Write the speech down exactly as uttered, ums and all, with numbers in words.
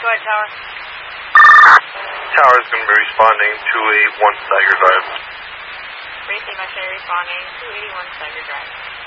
Go ahead, Tower. Tower is going to be responding to a one Steiger Drive. Racing Machine responding to eighty-one Steiger Drive.